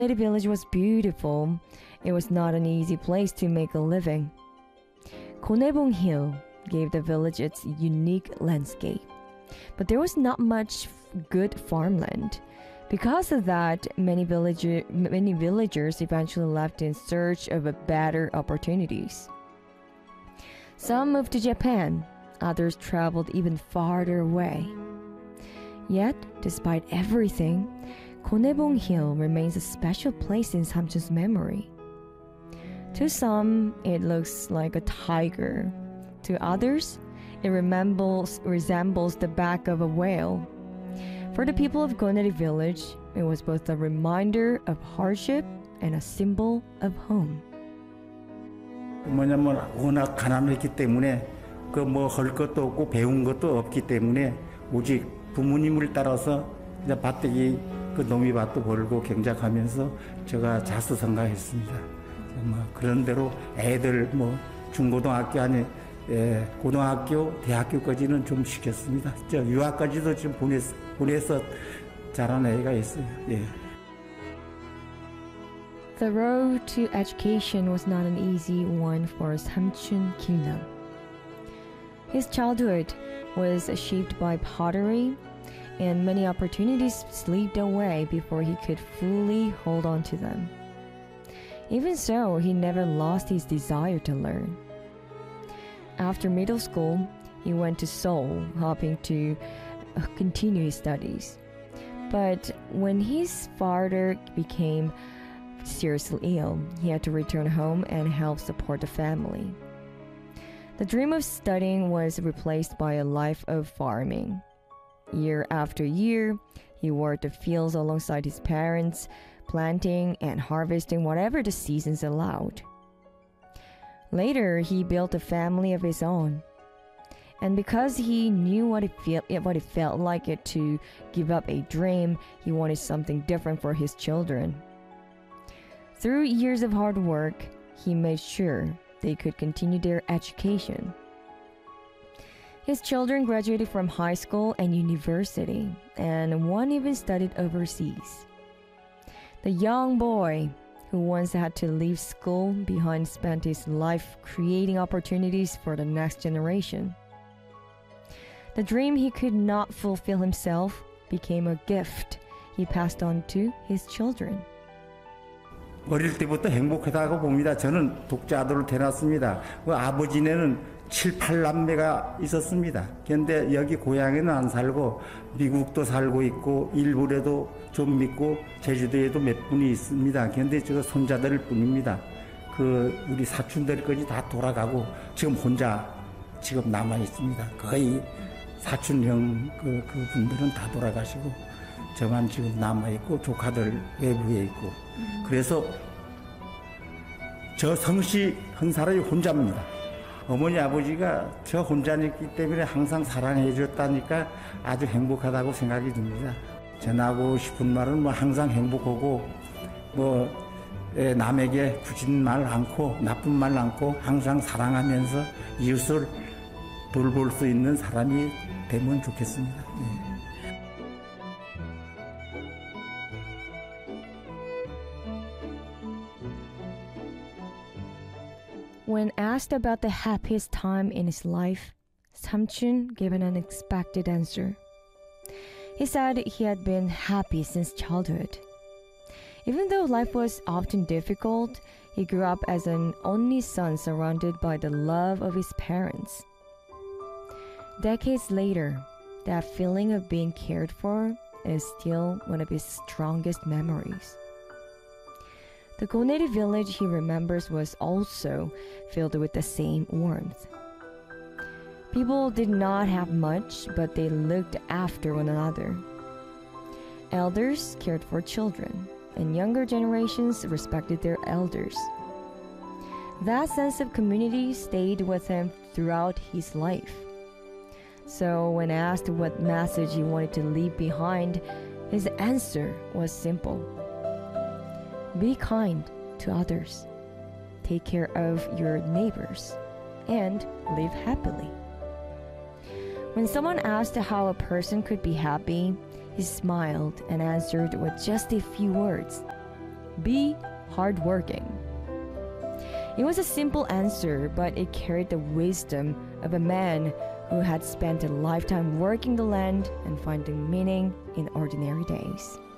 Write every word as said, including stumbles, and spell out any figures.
The village was beautiful. It was not an easy place to make a living. Gonebong Hill gave the village its unique landscape, but there was not much good farmland. Because of that, many, villager, many villagers eventually left in search of a better opportunities. Some moved to Japan, others traveled even farther away. Yet, despite everything, Gonebong Hill remains a special place in Samchun's memory. To some, it looks like a tiger. To others, it resembles, resembles the back of a whale. For the people of Goneri village, it was both a reminder of hardship and a symbol of home. 뭐냐면 워낙 가난했기 때문에 그 뭐 할 것도 없고 배운 것도 없기 때문에 오직 부모님을 따라서 이제 밭대기 그 농이밭도 벌고 경작하면서 제가 자수성가했습니다. 뭐 그런 대로 애들 뭐 중고등학교 아니 예, 고등학교, 대학교까지는 좀 시켰습니다. 저 유학까지도 좀 보냈, 보내서 자란 애가 있어요. 예. The road to education was not an easy one for Samchun Kilnam. His childhood was shaped by pottery, and many opportunities slipped away before he could fully hold on to them. Even so, he never lost his desire to learn. After middle school, he went to Seoul, hoping to continue his studies. But when his father became seriously ill, he had to return home and help support the family. The dream of studying was replaced by a life of farming. Year after year, he worked the fields alongside his parents, planting and harvesting whatever the seasons allowed. Later, he built a family of his own. And because he knew what it, feel, what it felt like it to give up a dream, he wanted something different for his children. Through years of hard work, he made sure they could continue their education. His children graduated from high school and university, and one even studied overseas. The young boy who once had to leave school behind spent his life creating opportunities for the next generation. The dream he could not fulfill himself became a gift he passed on to his children. 어릴 때부터 행복하다고 봅니다. 저는 독자 아들을 태어났습니다. 그 아버지네는 칠, 팔 남매가 있었습니다. 그런데 여기 고향에는 안 살고 미국도 살고 있고 일본에도 좀 있고 제주도에도 몇 분이 있습니다. 그런데 저 손자들 뿐입니다. 그 우리 사촌들까지 다 돌아가고 지금 혼자 지금 남아 있습니다. 거의 사촌형 그 그분들은 다 돌아가시고 저만 지금 남아 있고 조카들 외부에 있고 그래서 저 성씨 한 사람이 혼자입니다. 어머니 아버지가 저 혼자였기 때문에 항상 사랑해 줬다니까 아주 행복하다고 생각이 듭니다. 전하고 싶은 말은 뭐 항상 행복하고 뭐 남에게 굳은 말 않고 나쁜 말 않고 항상 사랑하면서 이웃을 돌볼 수 있는 사람이 되면 좋겠습니다. 네. When asked about the happiest time in his life, Samchun gave an unexpected answer. He said he had been happy since childhood. Even though life was often difficult, he grew up as an only son surrounded by the love of his parents. Decades later, that feeling of being cared for is still one of his strongest memories. The Goneri village he remembers was also filled with the same warmth. People did not have much, but they looked after one another. Elders cared for children, and younger generations respected their elders. That sense of community stayed with him throughout his life. So when asked what message he wanted to leave behind, his answer was simple. Be kind to others, take care of your neighbors, and live happily. When someone asked how a person could be happy, he smiled and answered with just a few words. Be hardworking. It was a simple answer, but it carried the wisdom of a man who had spent a lifetime working the land and finding meaning in ordinary days.